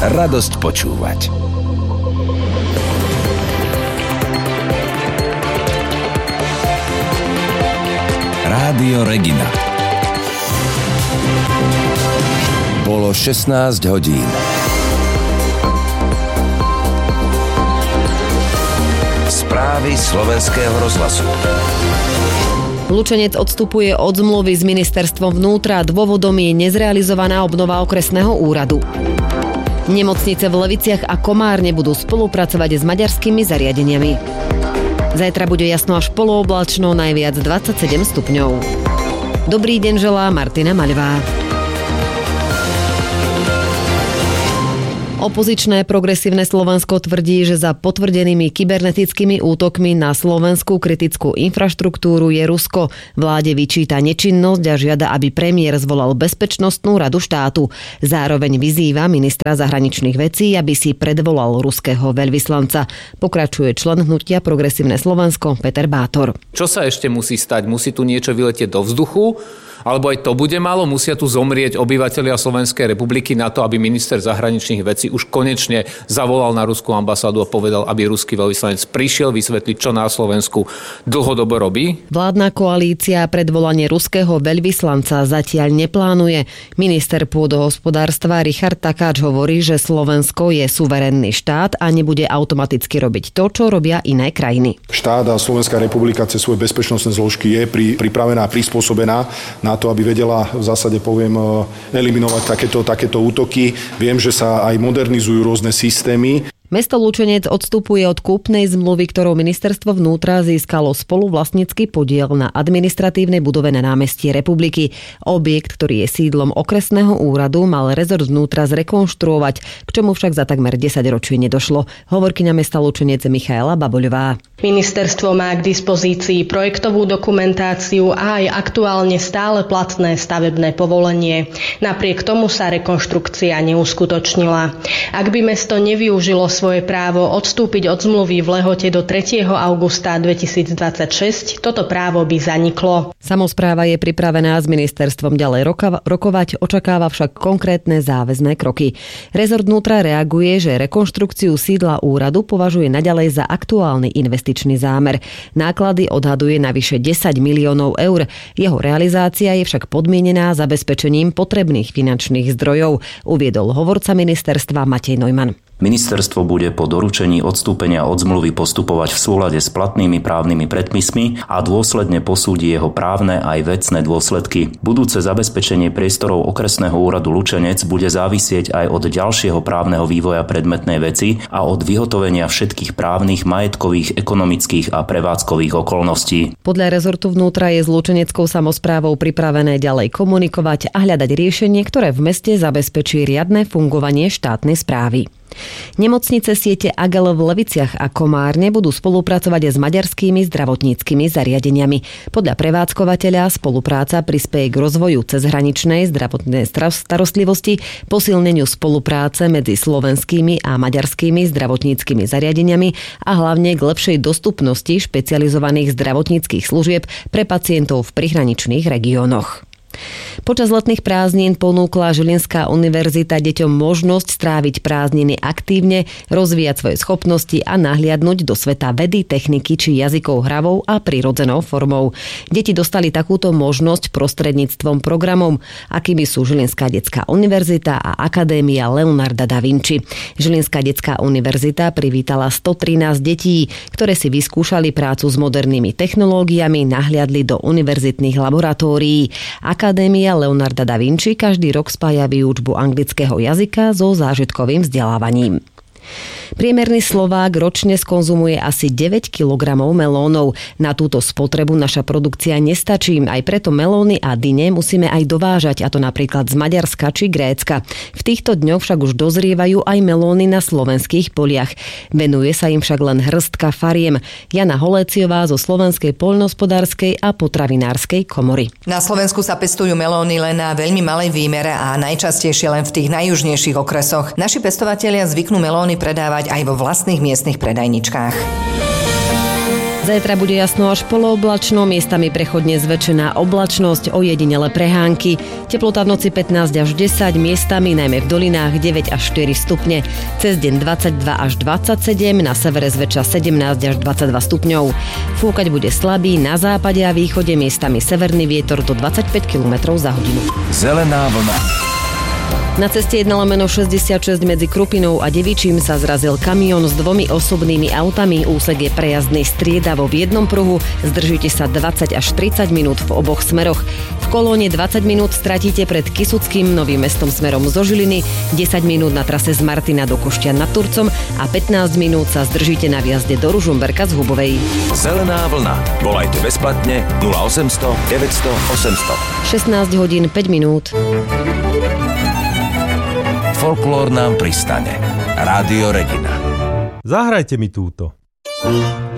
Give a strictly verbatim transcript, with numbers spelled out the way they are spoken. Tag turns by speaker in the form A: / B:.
A: Radosť počúvať. Rádio Regina. Bolo šestnásť hodín. Správy slovenského rozhlasu.
B: Lučenec odstupuje od zmluvy s ministerstvom vnútra. Dôvodom je nezrealizovaná obnova okresného úradu. Nemocnice v Leviciach a Komárne budú spolupracovať s maďarskými zariadeniami. Zajtra bude jasno až polooblačno, najviac dvadsaťsedem stupňov. Dobrý deň želá Martina Maľová. Opozičné Progresívne Slovensko tvrdí, že za potvrdenými kybernetickými útokmi na slovenskú kritickú infraštruktúru je Rusko. Vláde vyčíta nečinnosť a žiada, aby premiér zvolal Bezpečnostnú radu štátu. Zároveň vyzýva ministra zahraničných vecí, aby si predvolal ruského veľvyslanca. Pokračuje člen hnutia Progresívne Slovensko Peter Bátor.
C: Čo sa ešte musí stať? Musí tu niečo vyletieť do vzduchu? Alebo aj to bude málo? Musia tu zomrieť obyvatelia Slovenskej republiky na to, aby minister zahraničných vecí už konečne zavolal na ruskú ambasádu a povedal, aby ruský veľvyslanec prišiel vysvetliť, čo na Slovensku dlhodobo robí?
B: Vládna koalícia predvolanie ruského veľvyslanca zatiaľ neplánuje. Minister pôdohospodárstva Richard Takáč hovorí, že Slovensko je suverénny štát a nebude automaticky robiť to, čo robia iné krajiny.
D: Štát a Slovenská republika cez svoje bezpečnostné zložky je pri, pripravená, prispôsobená na to, aby vedela, v zásade poviem, eliminovať takéto, takéto útoky. Viem, že sa aj modernizujú rôzne systémy.
B: Mesto Lučenec odstupuje od kúpnej zmluvy, ktorou ministerstvo vnútra získalo spoluvlastnícky podiel na administratívnej budove na námestí Republiky. Objekt, ktorý je sídlom okresného úradu, mal rezort vnútra zrekonštruovať, k čomu však za takmer desať ročí nedošlo. Hovorkyňa mesta Lučenec Michaela Baboľová.
E: Ministerstvo má k dispozícii projektovú dokumentáciu a aj aktuálne stále platné stavebné povolenie. Napriek tomu sa rekonštrukcia neuskutočnila. Ak by mesto nevyužilo svoje právo odstúpiť od zmluvy v lehote do tretieho augusta dvetisícdvadsaťšesť, toto právo by zaniklo.
B: Samospráva je pripravená s ministerstvom ďalej roka- rokovať, očakáva však konkrétne záväzné kroky. Rezort vnútra reaguje, že rekonštrukciu sídla úradu považuje naďalej za aktuálny investičný zámer. Náklady odhaduje na vyše desať miliónov eur. Jeho realizácia je však podmienená zabezpečením potrebných finančných zdrojov, uviedol hovorca ministerstva Matej Neumann.
F: Ministerstvo bude po doručení odstúpenia od zmluvy postupovať v súlade s platnými právnymi predpismi a dôsledne posúdi jeho právne aj vecné dôsledky. Budúce zabezpečenie priestorov okresného úradu Lučenec bude závisieť aj od ďalšieho právneho vývoja predmetnej veci a od vyhotovenia všetkých právnych, majetkových, ekonomických a prevádzkových okolností.
B: Podľa rezortu vnútra je s lučeneckou samosprávou pripravené ďalej komunikovať a hľadať riešenie, ktoré v meste zabezpečí riadne fungovanie štátnej správy. Nemocnice siete Agel v Leviciach a Komárne budú spolupracovať s maďarskými zdravotníckymi zariadeniami. Podľa prevádzkovateľa spolupráca prispeje k rozvoju cezhraničnej zdravotnej starostlivosti, posilneniu spolupráce medzi slovenskými a maďarskými zdravotníckymi zariadeniami a hlavne k lepšej dostupnosti špecializovaných zdravotníckych služieb pre pacientov v prihraničných regiónoch. Počas letných prázdnin ponúkla Žilinská univerzita deťom možnosť stráviť prázdniny aktívne, rozvíjať svoje schopnosti a nahliadnúť do sveta vedy, techniky či jazykov hravou a prirodzenou formou. Deti dostali takúto možnosť prostredníctvom programov, akými sú Žilinská detská univerzita a Akadémia Leonarda da Vinci. Žilinská detská univerzita privítala stotrinásť detí, ktoré si vyskúšali prácu s modernými technológiami, nahliadli do univerzitných laboratórií. Akadémia Leonarda da Vinci každý rok spája výučbu anglického jazyka so zážitkovým vzdelávaním. Priemerný Slovák ročne skonzumuje asi deväť kilogramov melónov. Na túto spotrebu naša produkcia nestačí, aj preto melóny a dyne musíme aj dovážať, a to napríklad z Maďarska či Grécka. V týchto dňoch však už dozrievajú aj melóny na slovenských poliach. Venuje sa im však len hrstka fariem. Jana Holéciová zo Slovenskej poľnohospodárskej a potravinárskej komory.
G: Na Slovensku sa pestujú melóny len na veľmi malej výmere a najčastejšie len v tých najjužnejších okresoch. Naši pestovatelia zvyknú melóny predávať aj vo vlastných miestnych predajničkách.
B: Zajtra bude jasno až polooblačno, miestami prechodne zväčšená oblačnosť, ojedinele prehánky. Teplota v noci pätnásť až desať, miestami najmä v dolinách deväť až štyri stupne. Cez deň dvadsaťdva až dvadsaťsedem, na severe zväčša sedemnásť až dvadsaťdva stupňov. Fúkať bude slabý, na západe a východe miestami severný vietor do dvadsaťpäť kilometrov za hodinu.
A: Zelená vlna.
B: Na ceste jedna lomeno šesťdesiatšesť medzi Krupinou a Devičím sa zrazil kamión s dvomi osobnými autami. Úsek je prejazdný striedavo v jednom pruhu. Zdržíte sa dvadsať až tridsať minút v oboch smeroch. V kolóne dvadsať minút stratíte pred Kysuckým, Novým Mestom smerom zo Žiliny, desať minút na trase z Martina do Koštian nad Turcom a pätnásť minút sa zdržíte na viazde do Ružomberka z Hubovej.
A: Zelená vlna. Volajte bezplatne nula osemsto deväťsto osemsto.
B: šestnásť hodín päť minút.
A: Folklór nám pristane. Rádio Regina.
H: Zahrajte mi túto.